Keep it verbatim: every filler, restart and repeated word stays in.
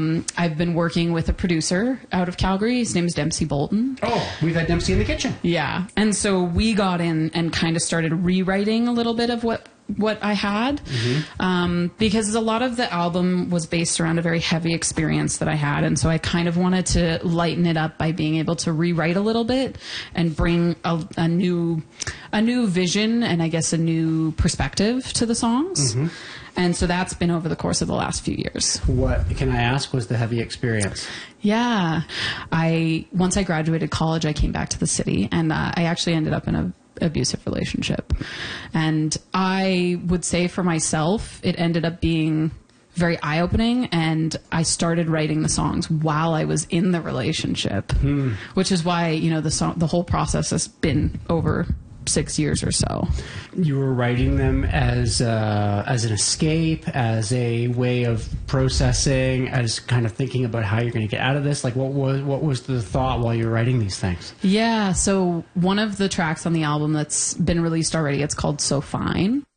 um, I've been working with a producer out of Calgary. His name is Dempsey Bolton. Oh, we've had Dempsey in the kitchen. Yeah. And so we got in and kind of started rewriting a little bit of what what I had, mm-hmm. um, because a lot of the album was based around a very heavy experience that I had. And so I kind of wanted to lighten it up by being able to rewrite a little bit and bring a, a new, a new vision and I guess a new perspective to the songs. Mm-hmm. And so that's been over the course of the last few years. What, can I ask, was the heavy experience? Yeah. I, once I graduated college, I came back to the city and uh, I actually ended up in a abusive relationship. And I would say for myself, it ended up being very eye-opening, and I started writing the songs while I was in the relationship, hmm. which is why, you know, the song, the whole process has been over six years or so. You were writing them as uh, as an escape, as a way of processing, as kind of thinking about how you're going to get out of this. Like, what was what was the thought while you were writing these things? Yeah, so one of the tracks on the album that's been released already, it's called So Fine.